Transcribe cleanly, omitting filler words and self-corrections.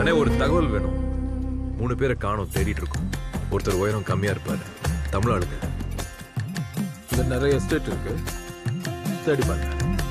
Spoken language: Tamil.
அண்ணே ஒரு தகவல் வேணும். 3 பேரை காணோம், தேடிட்டு இருக்கோம். ஒருத்தர் உயரம் கம்மியா இருப்பாரு, தமிழ் ஆளுங்க. இங்க நிறைய எஸ்டேட் இருக்கு, தேடி பாருங்க.